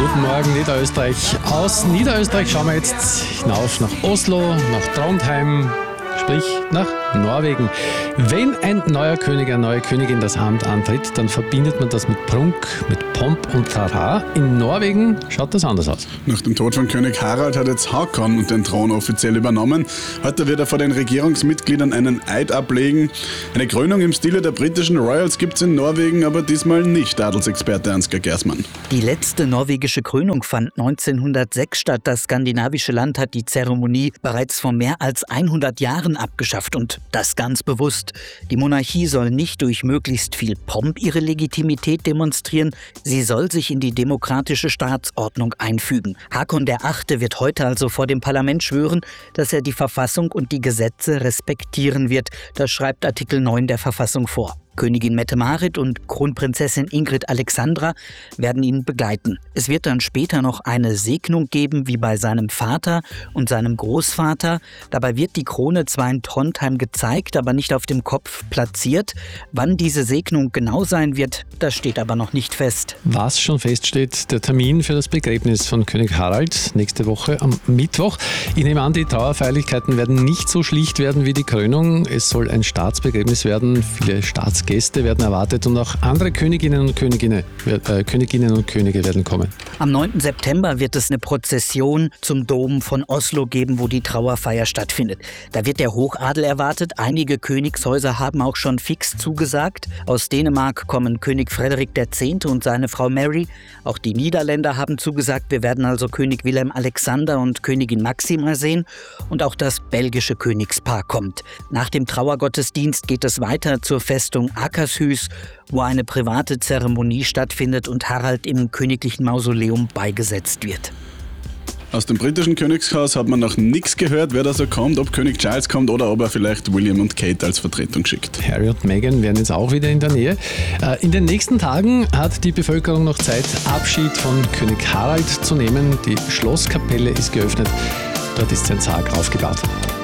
Guten Morgen, Niederösterreich. Aus Niederösterreich schauen wir jetzt hinauf nach Oslo, nach Trondheim, sprich nach Norwegen. Wenn ein neuer König, eine neue Königin das Amt antritt, dann verbindet man das mit Prunk, mit Pomp und Trara. In Norwegen schaut das anders aus. Nach dem Tod von König Harald hat jetzt Håkon den Thron offiziell übernommen. Heute wird er vor den Regierungsmitgliedern einen Eid ablegen. Eine Krönung im Stile der britischen Royals gibt es in Norwegen, aber diesmal nicht, Adelsexperte Ansgar Gersmann. Die letzte norwegische Krönung fand 1906 statt. Das skandinavische Land hat die Zeremonie bereits vor mehr als 100 Jahren abgeschafft und das ganz bewusst. Die Monarchie soll nicht durch möglichst viel Pomp ihre Legitimität demonstrieren, sie soll sich in die demokratische Staatsordnung einfügen. Håkon VIII. Wird heute also vor dem Parlament schwören, dass er die Verfassung und die Gesetze respektieren wird. Das schreibt Artikel 9 der Verfassung vor. Königin Mette-Marit und Kronprinzessin Ingrid Alexandra werden ihn begleiten. Es wird dann später noch eine Segnung geben, wie bei seinem Vater und seinem Großvater. Dabei wird die Krone zwar in Trondheim gezeigt, aber nicht auf dem Kopf platziert. Wann diese Segnung genau sein wird, das steht aber noch nicht fest. Was schon feststeht, der Termin für das Begräbnis von König Harald nächste Woche am Mittwoch. Ich nehme an, die Trauerfeierlichkeiten werden nicht so schlicht werden wie die Krönung. Es soll ein Staatsbegräbnis werden. Viele Staatsgäste werden erwartet und auch andere Königinnen und Könige werden kommen. Am 9. September wird es eine Prozession zum Dom von Oslo geben, wo die Trauerfeier stattfindet. Da wird der Hochadel erwartet. Einige Königshäuser haben auch schon fix zugesagt. Aus Dänemark kommen König Frederik X. und seine Frau Mary. Auch die Niederländer haben zugesagt. Wir werden also König Willem Alexander und Königin Maxima sehen. Und auch das belgische Königspaar kommt. Nach dem Trauergottesdienst geht es weiter zur Festung Akershus, wo eine private Zeremonie stattfindet und Harald im königlichen Mausoleum beigesetzt wird. Aus dem britischen Königshaus hat man noch nichts gehört, wer da so kommt, ob König Charles kommt oder ob er vielleicht William und Kate als Vertretung schickt. Harry und Meghan wären jetzt auch wieder in der Nähe. In den nächsten Tagen hat die Bevölkerung noch Zeit, Abschied von König Harald zu nehmen. Die Schlosskapelle ist geöffnet. Dort ist sein Sarg aufgebahrt.